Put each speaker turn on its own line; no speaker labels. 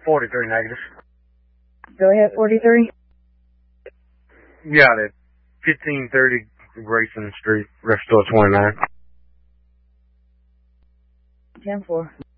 43 negative.
Go ahead, 43.
Got it. 1530 Grayson Street, rest store 29.
10-4.